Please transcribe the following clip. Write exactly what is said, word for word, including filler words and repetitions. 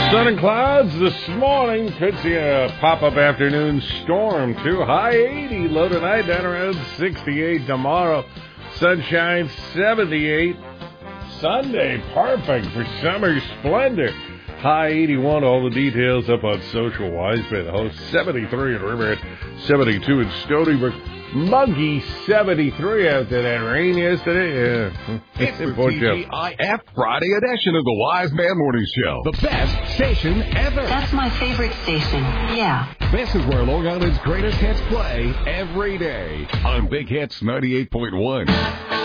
Sun and clouds this morning. Could see a pop-up afternoon storm, too. High eighty, low tonight, down around sixty-eight tomorrow. Sunshine, seventy-eight. Sunday, perfect for summer splendor. High eighty-one, all the details up on Social Wiseman. Host seventy-three in Riverhead, seventy-two in Stony Brook. Muggy seventy-three after that rain yesterday. Yeah. It's the T G I F Friday edition of the Wise Man Morning Show. The best station ever. That's my favorite station, yeah. This is where Long Island's greatest hits play every day on Big Hits ninety-eight point one.